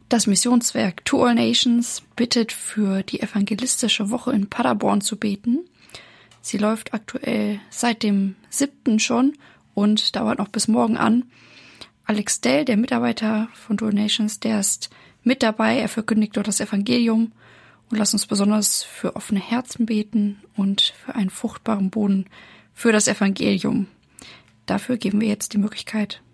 Das Missionswerk To All Nations bittet, für die evangelistische Woche in Paderborn zu beten. Sie läuft aktuell seit dem 7. schon und dauert noch bis morgen an. Alex Dell, der Mitarbeiter von To All Nations, der ist mit dabei. Er verkündigt dort das Evangelium. Und lasst uns besonders für offene Herzen beten und für einen fruchtbaren Boden für das Evangelium. Dafür geben wir jetzt die Möglichkeit